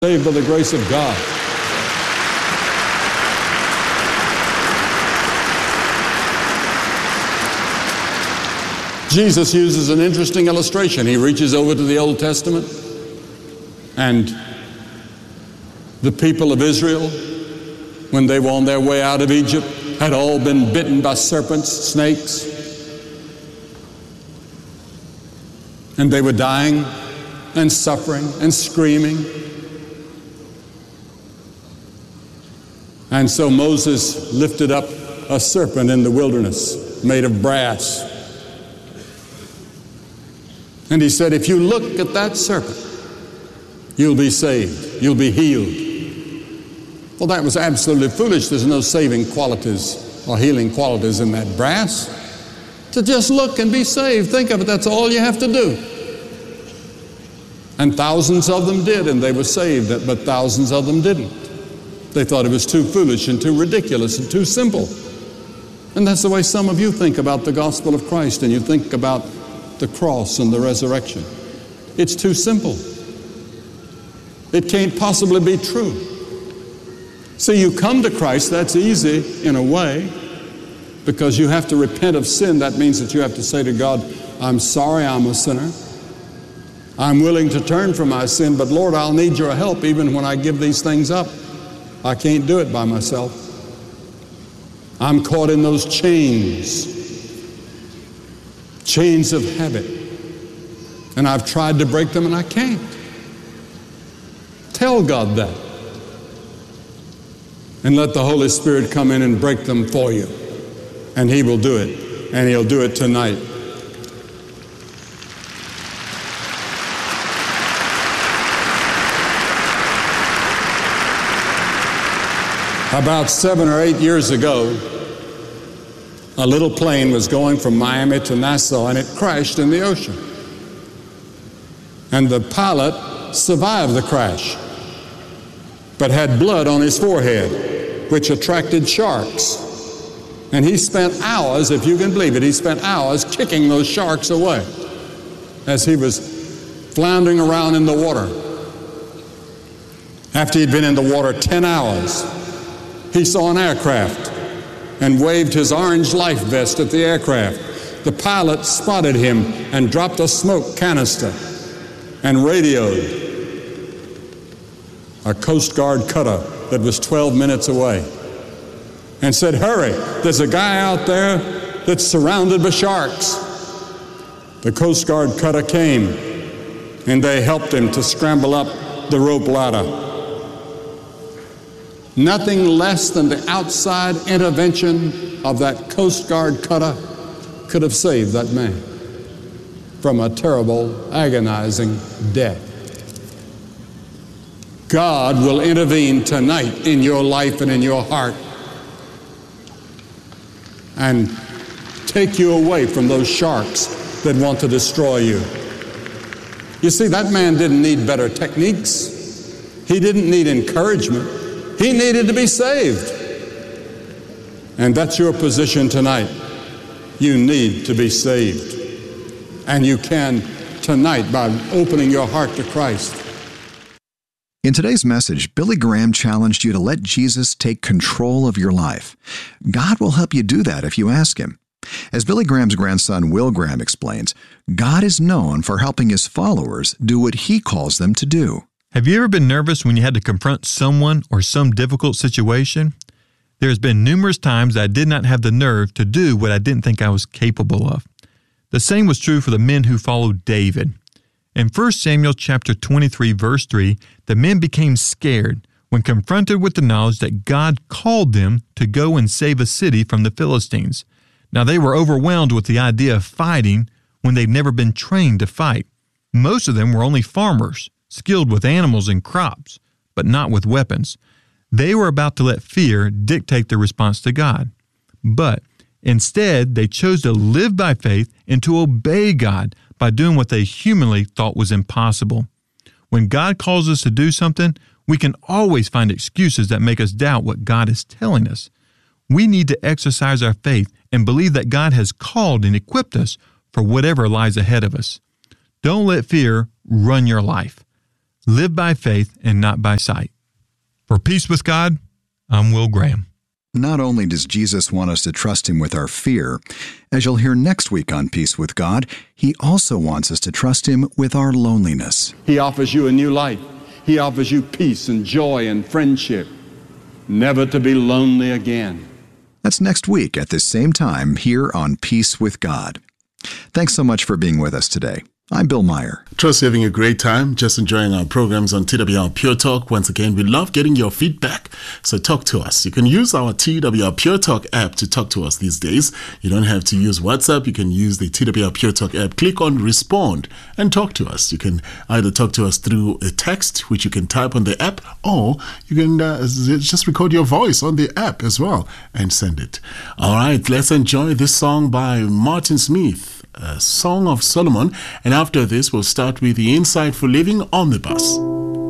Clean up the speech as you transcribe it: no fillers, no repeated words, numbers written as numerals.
Saved by the grace of God. Jesus uses an interesting illustration. He reaches over to the Old Testament, and the people of Israel, when they were on their way out of Egypt, had all been bitten by serpents, snakes, and they were dying and suffering and screaming. And so Moses lifted up a serpent in the wilderness made of brass. And he said, if you look at that serpent, you'll be saved. You'll be healed. Well, that was absolutely foolish. There's no saving qualities or healing qualities in that brass. To just look and be saved. Think of it, that's all you have to do. And thousands of them did, and they were saved, but thousands of them didn't. They thought it was too foolish and too ridiculous and too simple. And that's the way some of you think about the gospel of Christ, and you think about the cross and the resurrection. It's too simple. It can't possibly be true. See, you come to Christ, that's easy in a way, because you have to repent of sin. That means that you have to say to God, I'm sorry I'm a sinner. I'm willing to turn from my sin, but Lord, I'll need your help even when I give these things up. I can't do it by myself. I'm caught in those chains of habit. And I've tried to break them and I can't. Tell God that. And let the Holy Spirit come in and break them for you. And He will do it. And He'll do it tonight. About 7 or 8 years ago, a little plane was going from Miami to Nassau, and it crashed in the ocean. And the pilot survived the crash, but had blood on his forehead, which attracted sharks. And he spent hours, if you can believe it, he spent hours kicking those sharks away as he was floundering around in the water. After he'd been in the water 10 hours, he saw an aircraft and waved his orange life vest at the aircraft. The pilot spotted him and dropped a smoke canister and radioed a Coast Guard cutter that was 12 minutes away and said, hurry, there's a guy out there that's surrounded by sharks. The Coast Guard cutter came and they helped him to scramble up the rope ladder. Nothing less than the outside intervention of that Coast Guard cutter could have saved that man from a terrible, agonizing death. God will intervene tonight in your life and in your heart and take you away from those sharks that want to destroy you. You see, that man didn't need better techniques. He didn't need encouragement. He needed to be saved. And that's your position tonight. You need to be saved. And you can tonight by opening your heart to Christ. In today's message, Billy Graham challenged you to let Jesus take control of your life. God will help you do that if you ask Him. As Billy Graham's grandson Will Graham explains, God is known for helping His followers do what He calls them to do. Have you ever been nervous when you had to confront someone or some difficult situation? There's been numerous times I did not have the nerve to do what I didn't think I was capable of. The same was true for the men who followed David. In 1 Samuel chapter 23, verse 3, the men became scared when confronted with the knowledge that God called them to go and save a city from the Philistines. Now, they were overwhelmed with the idea of fighting when they'd never been trained to fight. Most of them were only farmers, skilled with animals and crops, but not with weapons. They were about to let fear dictate their response to God. But instead, they chose to live by faith and to obey God by doing what they humanly thought was impossible. When God calls us to do something, we can always find excuses that make us doubt what God is telling us. We need to exercise our faith and believe that God has called and equipped us for whatever lies ahead of us. Don't let fear run your life. Live by faith and not by sight. For Peace with God, I'm Will Graham. Not only does Jesus want us to trust Him with our fear, as you'll hear next week on Peace with God, He also wants us to trust Him with our loneliness. He offers you a new life. He offers you peace and joy and friendship, never to be lonely again. That's next week at this same time here on Peace with God. Thanks so much for being with us today. I'm Bill Meyer. Trust you're having a great time, just enjoying our programs on TWR Pure Talk. Once again, we love getting your feedback, so talk to us. You can use our TWR Pure Talk app to talk to us these days. You don't have to use WhatsApp. You can use the TWR Pure Talk app. Click on Respond and talk to us. You can either talk to us through a text, which you can type on the app, or you can just record your voice on the app as well and send it. All right, let's enjoy this song by Martin Smith, a Song of Solomon, and after this we'll start with the Insight for Living Omnibus.